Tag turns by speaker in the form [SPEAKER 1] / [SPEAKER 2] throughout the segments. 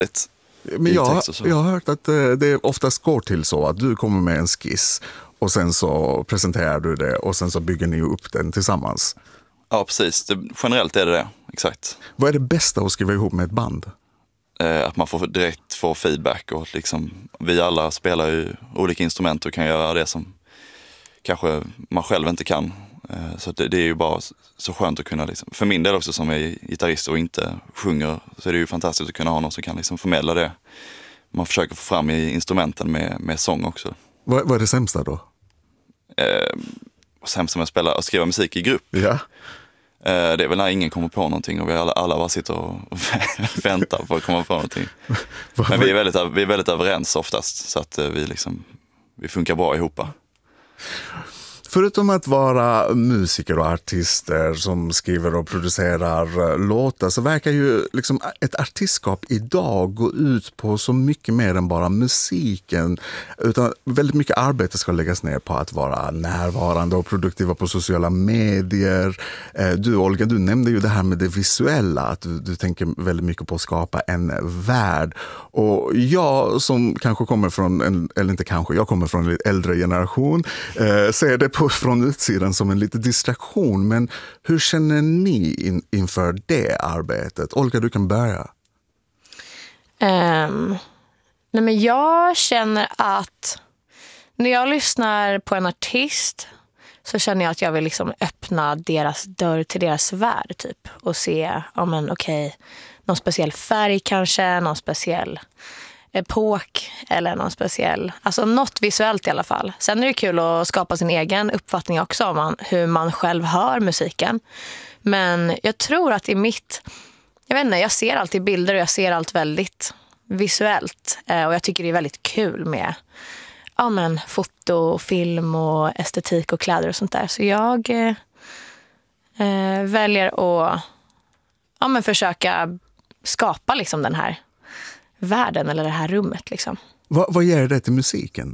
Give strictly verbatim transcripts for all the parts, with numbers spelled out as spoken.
[SPEAKER 1] Ett,
[SPEAKER 2] Men jag, jag har hört att det oftast går till så att du kommer med en skiss och sen så presenterar du det och sen så bygger ni upp den tillsammans.
[SPEAKER 1] Ja, precis. Det, generellt är det det, exakt.
[SPEAKER 2] Vad är det bästa att skriva ihop med ett band?
[SPEAKER 1] Eh, att man får direkt får feedback och liksom, vi alla spelar ju olika instrument och kan göra det som kanske man själv inte kan. Eh, så det, det är ju bara så skönt att kunna, liksom, för min del också som är gitarrist och inte sjunger, så är det ju fantastiskt att kunna ha någon som kan liksom förmedla det man försöker få fram i instrumenten med, med sång också.
[SPEAKER 2] Vad, vad är det sämsta då?
[SPEAKER 1] Eh, sämsta med att spela och skriva musik i grupp.
[SPEAKER 2] Ja.
[SPEAKER 1] Eh, det är väl när ingen kommer på någonting och vi alla, alla bara sitter och väntar på att komma på någonting. Men vi är väldigt, vi är väldigt överens oftast, så att vi, liksom, vi funkar bra ihop.
[SPEAKER 2] Förutom att vara musiker och artister som skriver och producerar låtar, så verkar ju liksom ett artistskap idag gå ut på så mycket mer än bara musiken. Utan väldigt mycket arbete ska läggas ner på att vara närvarande och produktiva på sociala medier. Du, Olga, du nämnde ju det här med det visuella, att du, du tänker väldigt mycket på att skapa en värld. Och jag som kanske kommer från, en, eller inte kanske, jag kommer från en lite äldre generation, eh, ser det på från utsidan som en liten distraktion. Men hur känner ni in, inför det arbetet? Olga, du kan börja.
[SPEAKER 3] Um, nej men jag känner att när jag lyssnar på en artist så känner jag att jag vill liksom öppna deras dörr till deras värld typ, och se, ja men okej, någon speciell färg kanske, någon speciell epok eller någon speciell, alltså något visuellt i alla fall. Sen är det kul att skapa sin egen uppfattning också om man, hur man själv hör musiken. Men jag tror att i mitt, jag vet inte, jag ser alltid bilder och jag ser allt väldigt visuellt. Eh, och jag tycker det är väldigt kul med ja, men, foto, film och estetik och kläder och sånt där. Så jag eh, väljer att ja, men, försöka skapa liksom den här världen eller det här rummet liksom.
[SPEAKER 2] Vad, vad ger det till musiken?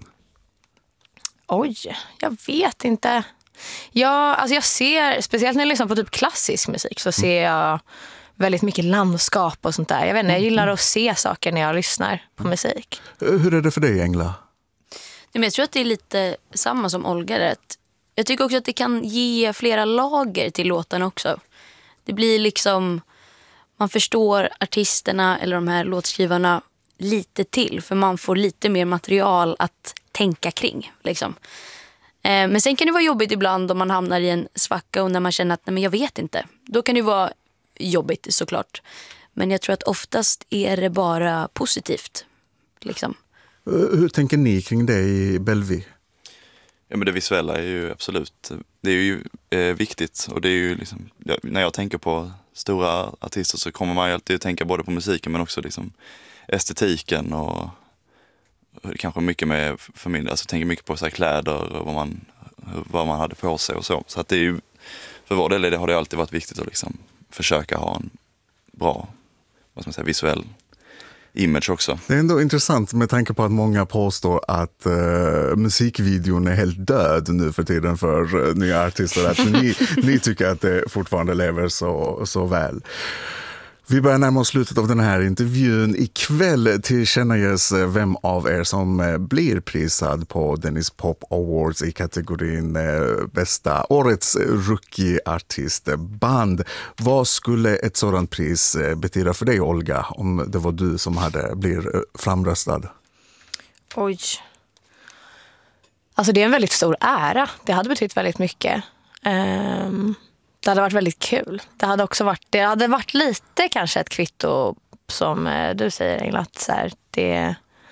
[SPEAKER 3] Oj, jag vet inte. Ja, alltså jag ser, speciellt när jag lyssnar på typ klassisk musik, så ser jag väldigt mycket landskap och sånt där. Jag vet inte, jag gillar att se saker när jag lyssnar på musik.
[SPEAKER 2] Hur är det för dig, Engla?
[SPEAKER 4] Men jag tror att det är lite samma som Olga rätt. Jag tycker också att det kan ge flera lager till låten också. Det blir liksom, man förstår artisterna eller de här låtskrivarna lite till, för man får lite mer material att tänka kring liksom. Eh, men sen kan det vara jobbigt ibland om man hamnar i en svacka och när man känner att nej, men jag vet inte. Då kan det vara jobbigt såklart. Men jag tror att oftast är det bara positivt liksom.
[SPEAKER 2] Hur tänker ni kring det i Bellevue?
[SPEAKER 1] Ja, men det visuella är ju absolut, det är ju eh, viktigt, och det är ju liksom, ja, när jag tänker på stora artister så kommer man ju alltid att tänka både på musiken men också liksom estetiken och kanske mycket med familj, alltså tänker mycket på så här kläder och vad man, vad man hade på sig och så. Så att det är ju, för vår del det har det alltid varit viktigt att liksom försöka ha en bra, vad ska man säga, visuell image också.
[SPEAKER 2] Det är ändå intressant med tanke på att många påstår att uh, musikvideon är helt död nu för tiden för uh, nya artister. Att ni, ni tycker att det fortfarande lever så, så väl. Vi börjar närma oss slutet av den här intervjun. Ikväll tillkännages vem av er som blir prisad på Dennis Pop Awards i kategorin bästa årets rookie-artistband. Vad skulle ett sådant pris betyda för dig, Olga, om det var du som hade blivit framröstad?
[SPEAKER 3] Oj. Alltså det är en väldigt stor ära. Det hade betytt väldigt mycket. Um... Det hade varit väldigt kul. Det hade också varit, det hade varit lite kanske ett kvitto som du säger, Engla, att, så här, det,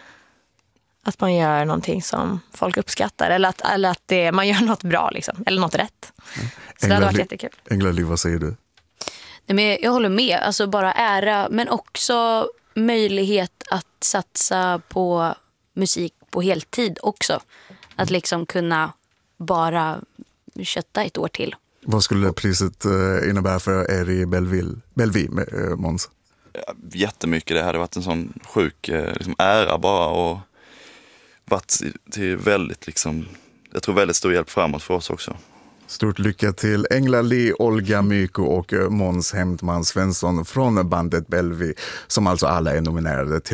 [SPEAKER 3] att man gör någonting som folk uppskattar. Eller att, eller att det, man gör något bra liksom, eller något rätt. Mm. Så Engla, det hade varit jättekul.
[SPEAKER 2] Engla, vad säger du?
[SPEAKER 4] Nej, men jag håller med. Alltså bara ära, men också möjlighet att satsa på musik på heltid också. Att liksom kunna bara kötta ett år till.
[SPEAKER 2] Vad skulle priset innebära för er i Bellevue, Bellevue Måns?
[SPEAKER 1] Jättemycket. Det hade varit en sån sjuk liksom, ära bara, och varit till väldigt, liksom, jag tror väldigt stor hjälp framåt för oss också.
[SPEAKER 2] Stort lycka till Engla Lee, Olga Myko och Måns Hemtman Svensson från bandet Belvi, som alltså alla är nominerade till